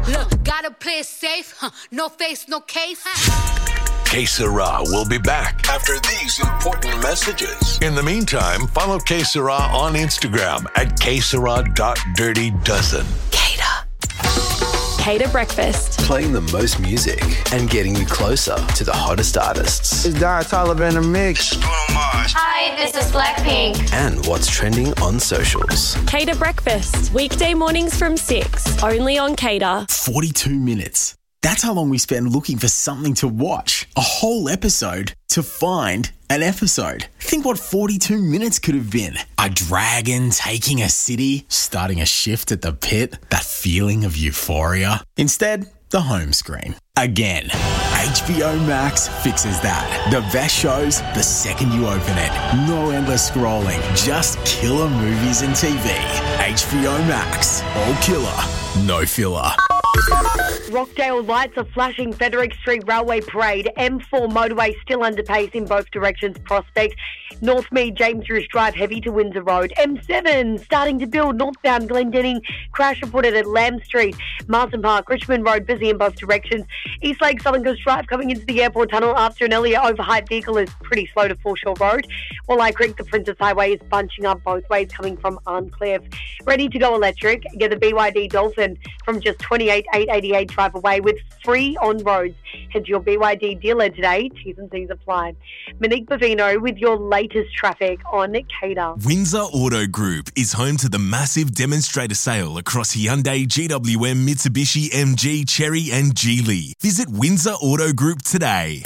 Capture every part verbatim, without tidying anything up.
Look, gotta play it safe. Huh. No face, no case. Que Sera will be back after these important messages. In the meantime, follow Que Sera on Instagram at que sera dot dirty dozen. Cater. Cater Breakfast. Playing the most music and getting you closer to the hottest artists. It's Dara Taliban in the mix. Hi, this is Blackpink. And what's trending on socials. Cater Breakfast. Weekday mornings from six. Only on Cater. forty-two minutes. That's how long we spend looking for something to watch. A whole episode to find an episode. Think what forty-two minutes could have been. A dragon taking a city, starting a shift at the pit, that feeling of euphoria. Instead, the home screen. Again. H B O Max fixes that. The best shows the second you open it. No endless scrolling, just killer movies and T V. H B O Max. All killer, no filler. Rockdale lights are flashing Frederick Street Railway Parade. M four motorway still under pace in both directions. Prospect, Northmead, James Ruse Drive heavy to Windsor Road. M seven starting to build northbound Glendenning. Crash reported at Lamb Street. Marsden Park, Richmond Road busy in both directions. Eastlake, Southern Coast Drive coming into the airport tunnel after an earlier overhyped vehicle is pretty slow to Foreshore Road. Walleye Creek, the Princess Highway is bunching up both ways coming from Arncliffe. Ready to go electric. Get the B Y D Dolphin from just twenty-eight eight eighty-eight drive away with free on roads. Head to your B Y D dealer today. T's and C's apply. Monique Bavino with your latest traffic on Cater. Windsor Auto Group is home to the massive demonstrator sale across Hyundai, G W M, Mitsubishi, M G, Chery and Geely. Visit Windsor Auto Group today.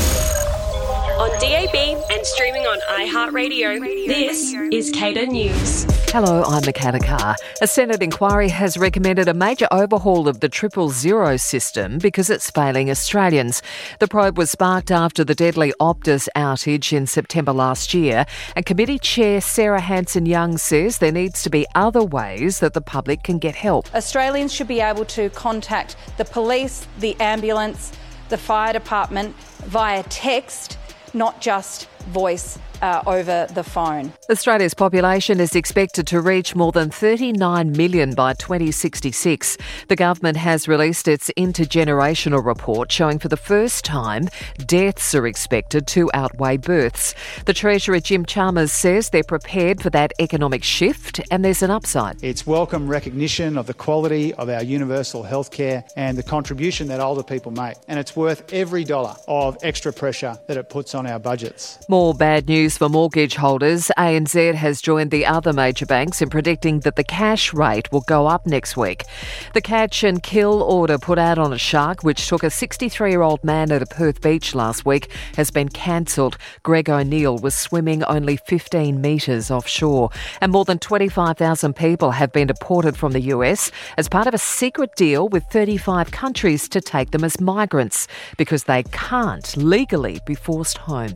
On D A B and streaming on iHeartRadio, this is Cater News. Hello, I'm Michaela Carr. A Senate inquiry has recommended a major overhaul of the triple zero system because it's failing Australians. The probe was sparked after the deadly Optus outage in September last year, and committee chair Sarah Hanson-Young says there needs to be other ways that the public can get help. Australians should be able to contact the police, the ambulance, the fire department via text, not just voice uh, over the phone. Australia's population is expected to reach more than thirty-nine million by twenty sixty-six. The government has released its intergenerational report showing for the first time deaths are expected to outweigh births. The Treasurer Jim Chalmers says they're prepared for that economic shift and there's an upside. It's welcome recognition of the quality of our universal healthcare and the contribution that older people make. And it's worth every dollar of extra pressure that it puts on our budgets. More bad news for mortgage holders. A N Z has joined the other major banks in predicting that the cash rate will go up next week. The catch and kill order put out on a shark, which took a sixty-three-year-old man at a Perth beach last week, has been cancelled. Greg O'Neill was swimming only fifteen metres offshore. And more than twenty-five thousand people have been deported from the U S as part of a secret deal with thirty-five countries to take them as migrants because they can't legally be forced home.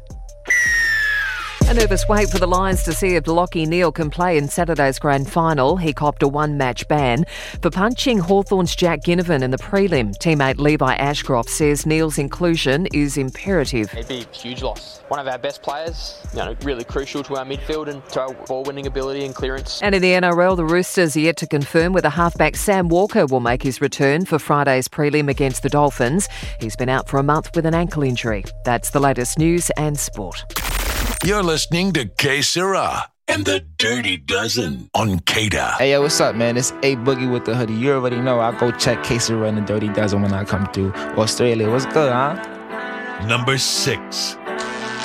A nervous wait for the Lions to see if Lachie Neale can play in Saturday's grand final. He copped a one-match ban for punching Hawthorn's Jack Ginnivan in the prelim. Teammate Levi Ashcroft says Neale's inclusion is imperative. It'd be a huge loss. One of our best players, you know, really crucial to our midfield and to our ball-winning ability and clearance. And in the N R L, the Roosters are yet to confirm whether halfback Sam Walker will make his return for Friday's prelim against the Dolphins. He's been out for a month with an ankle injury. That's the latest news and sport. You're listening to Que Sera and the Dirty Dozen on Cater. Hey, yo, what's up, man? It's A Boogie with the hoodie. You already know I go check Que Sera and the Dirty Dozen when I come through Australia. What's good, huh? Number six.